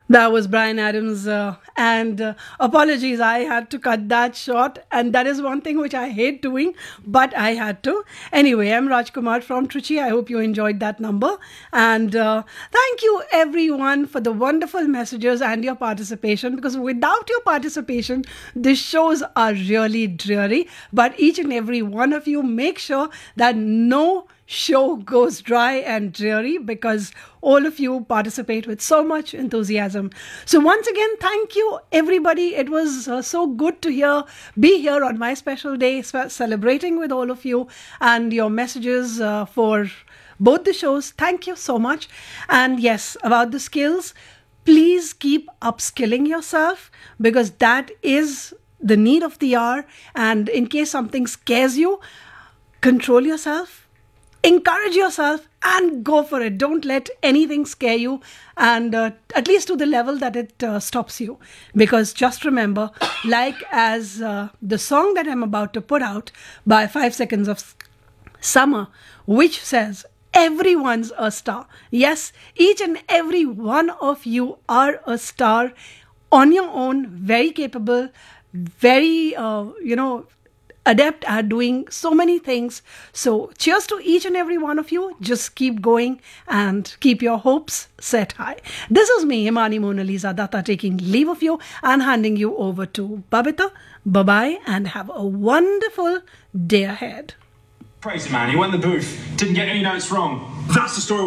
That was Brian Adams, and apologies, I had to cut that short, and that is one thing which I hate doing, but I had to. Anyway, I'm Rajkumar from Trichy. I hope you enjoyed that number, and thank you everyone for the wonderful messages and your participation. Because without your participation, the shows are really dreary. But each and every one of you make sure that no show goes dry and dreary because all of you participate with so much enthusiasm. So once again, thank you everybody. It was so good to be here on my special day, celebrating with all of you and your messages for both the shows. Thank you so much. And yes, about the skills, please keep upskilling yourself because that is the need of the hour. And in case something scares you, control yourself, encourage yourself, and go for it. Don't let anything scare you, and at least to the level that it stops you. Because just remember, like as the song that I'm about to put out by 5 Seconds of Summer, which says, everyone's a star. Yes, each and every one of you are a star on your own, very capable, very, adept at doing so many things. So cheers to each and every one of you. Just keep going and keep your hopes set high. This is me, Himani Mona Lisa Datta, taking leave of you and handing you over to Babita. Bye-bye and have a wonderful day ahead. Crazy man, he went in the booth, didn't get any notes wrong. That's the story.